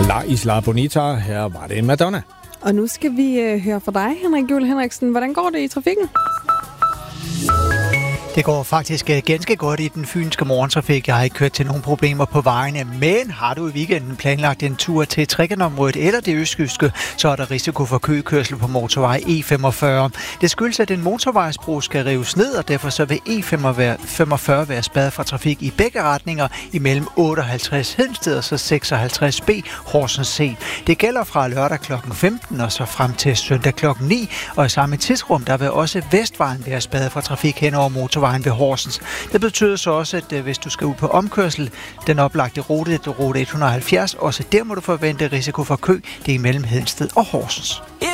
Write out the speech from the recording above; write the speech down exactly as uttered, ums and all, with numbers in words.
La Isla Bonita, her var det en Madonna. Og nu skal vi øh, høre fra dig, Henrik Juhl Henriksen. Hvordan går det i trafikken? Det går faktisk ganske godt i den fynske morgentrafik. Jeg har ikke kørt til nogen problemer på vejene, men har du i weekenden planlagt en tur til Trekkernområdet eller det østkyske, så er der risiko for køkørsel på motorvej E femogfyrre. Det skyldes, at en motorvejsbro skal rives ned, og derfor så vil E femogfyrre være spadet for trafik i begge retninger imellem otteoghalvtreds Hedensted og så seksoghalvtreds B Horsens C. Det gælder fra lørdag klokken femten og så frem til søndag klokken ni, og i samme tidsrum der vil også Vestvejen være spadet for trafik hen over motorvejen ved Horsens. Det betyder så også, at hvis du skal ud på omkørsel, den oplagte rute, rute et hundrede og halvfjerds, også der må du forvente risiko for kø, det er imellem Hedensted og Horsens.